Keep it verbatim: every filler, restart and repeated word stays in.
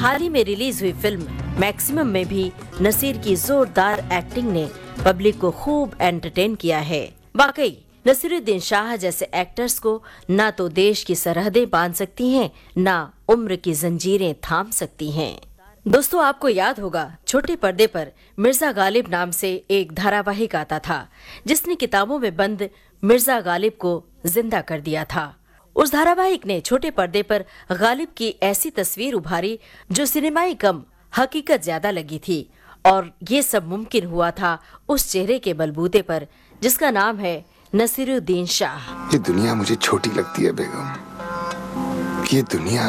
हाल ही में रिलीज हुई film maximum में भी नसीर की जोरदार एक्टिंग ने पब्लिक को खूब एंटरटेन किया है। वाकई नसीरुद्दीन शाह जैसे एक्टर्स को ना तो देश की सरहदें बांध सकती हैं, ना उम्र की जंजीरें थाम सकती हैं। दोस्तों, आपको याद होगा छोटे पर्दे पर मिर्जा गालिब नाम से एक धारावाहिक आता था, जिसने किताबों में बंद मिर्जा गालिब को जिंदा कर दिया था। उस धारावाहिक ने छोटे पर्दे पर गालिब की ऐसी तस्वीर उभारी जो सिनेमाई कम हकीकत ज्यादा लगी थी, और ये सब मुमकिन हुआ था उस चेहरे के बलबूते पर जिसका नाम है नसीरुद्दीन शाह। ये दुनिया मुझे छोटी लगती है बेगम। ये दुनिया